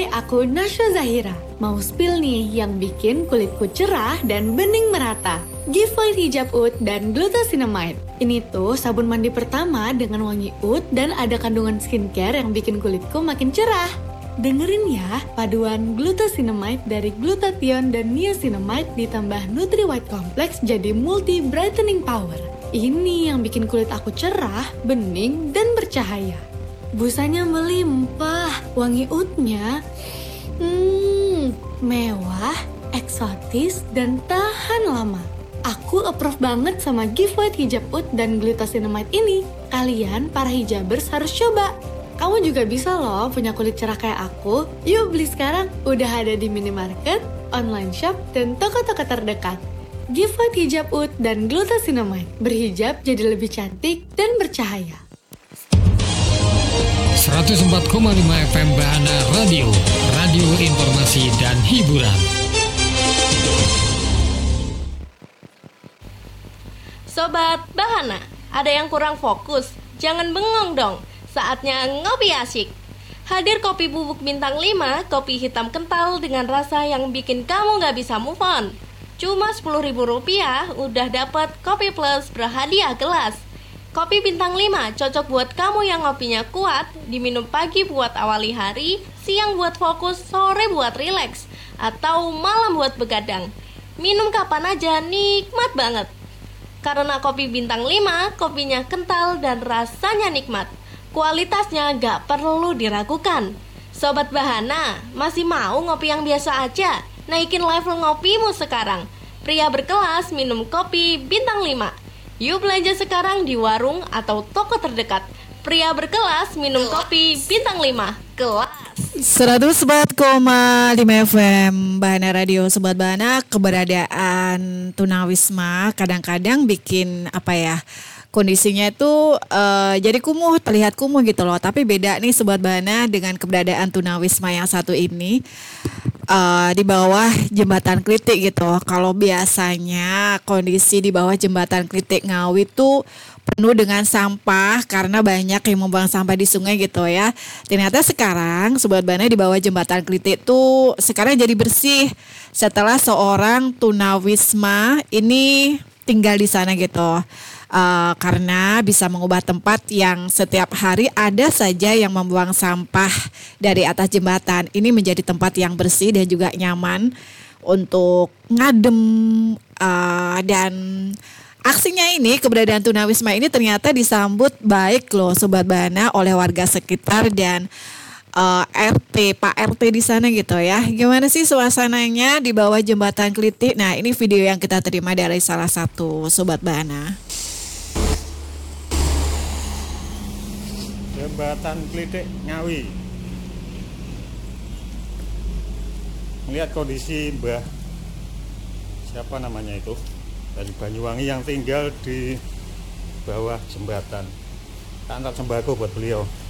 Hai, aku Nasya Zahira. Mau spill nih yang bikin kulitku cerah dan bening merata. Giveaway hijab oud dan glucosinamide. Ini tuh sabun mandi pertama dengan wangi oud dan ada kandungan skincare yang bikin kulitku makin cerah. Dengerin ya, paduan glucosinamide dari glutathione dan niacinamide ditambah Nutri White Complex jadi multi brightening power. Ini yang bikin kulit aku cerah, bening, dan bercahaya. Busanya melimpah, wangi oudnya mewah, eksotis, dan tahan lama. Aku approve banget sama giveaway hijab oud dan glucosinamide ini. Kalian, para hijabers, harus coba. Kamu juga bisa loh punya kulit cerah kayak aku. Yuk beli sekarang, udah ada di minimarket, online shop, dan toko-toko terdekat. Giveaway hijab oud dan glucosinamide. Berhijab jadi lebih cantik dan bercahaya. 104,5 FM Bahana Radio, radio informasi dan hiburan. Sobat Bahana, ada yang kurang fokus? Jangan bengong dong, saatnya ngopi asyik. Hadir kopi bubuk bintang 5, kopi hitam kental dengan rasa yang bikin kamu gak bisa move on. Cuma Rp10.000 udah dapat kopi plus berhadiah gelas. Kopi bintang 5 cocok buat kamu yang ngopinya kuat, diminum pagi buat awali hari, siang buat fokus, sore buat rileks, atau malam buat begadang. Minum kapan aja nikmat banget. Karena kopi bintang 5, kopinya kental dan rasanya nikmat. Kualitasnya gak perlu diragukan. Sobat Bahana, masih mau ngopi yang biasa aja? Naikin level ngopimu sekarang. Pria berkelas minum kopi bintang 5. Yuk belanja sekarang di warung atau toko terdekat. Pria berkelas minum kopi bintang 5. Kelas 104,5 FM Bahana Radio. Sobat Bahana, keberadaan tunawisma kadang-kadang bikin kondisinya itu jadi kumuh, terlihat kumuh gitu loh. Tapi beda nih Sobat Bahana dengan keberadaan tunawisma yang satu ini. Di bawah jembatan Klitik gitu. Kalau biasanya kondisi di bawah jembatan Klitik Ngawi itu penuh dengan sampah karena banyak yang membuang sampah di sungai gitu ya. Ternyata sekarang Sobat Bahana di bawah jembatan Klitik tuh sekarang jadi bersih setelah seorang tunawisma ini tinggal di sana gitu. Karena bisa mengubah tempat yang setiap hari ada saja yang membuang sampah dari atas jembatan ini menjadi tempat yang bersih dan juga nyaman untuk ngadem, dan aksinya ini, keberadaan tunawisma ini ternyata disambut baik loh Sobat Bahana oleh warga sekitar dan Pak RT di sana gitu ya. Gimana sih suasananya di bawah jembatan Klitik? Nah, ini video yang kita terima dari salah satu Sobat Bahana. Jembatan Klitik Ngawi. Melihat kondisi Mbah siapa namanya itu dari Banyuwangi yang tinggal di bawah jembatan. Tak antar sembako buat beliau.